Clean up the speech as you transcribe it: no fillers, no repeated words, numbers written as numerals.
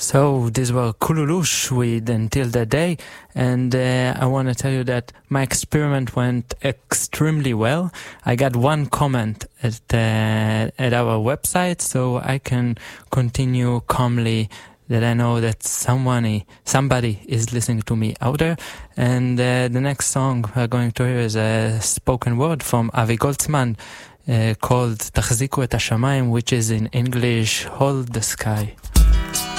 So these were Kululush with Until That Day, and I want to tell you that my experiment went extremely well. I got one comment at our website, so I can continue calmly that I know that somebody is listening to me out there. And the next song we're going to hear is a spoken word from Avi Goldsman called Tachziku et Hashamayim, which is in English, Hold the Sky.